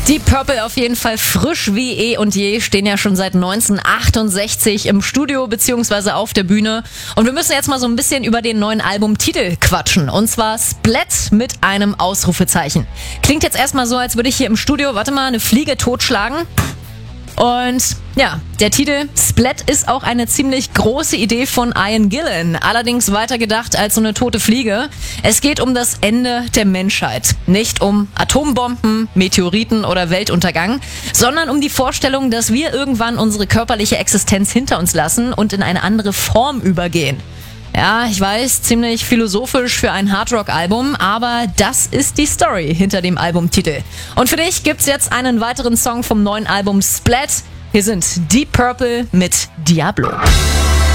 Deep Purple auf jeden Fall frisch wie eh und je, stehen ja schon seit 1968 im Studio bzw. auf der Bühne. Und wir müssen jetzt mal so ein bisschen über den neuen Albumtitel quatschen. Und zwar Splat mit einem Ausrufezeichen. Klingt jetzt erstmal so, als würde ich hier im Studio, eine Fliege totschlagen. Und ja, der Titel Splat ist auch eine ziemlich große Idee von Ian Gillan, allerdings weiter gedacht als so eine tote Fliege. Es geht um das Ende der Menschheit, nicht um Atombomben, Meteoriten oder Weltuntergang, sondern um die Vorstellung, dass wir irgendwann unsere körperliche Existenz hinter uns lassen und in eine andere Form übergehen. Ja, ich weiß, ziemlich philosophisch für ein Hardrock-Album, aber das ist die Story hinter dem Albumtitel. Und für dich gibt's jetzt einen weiteren Song vom neuen Album Splat. Hier sind Deep Purple mit Diablo.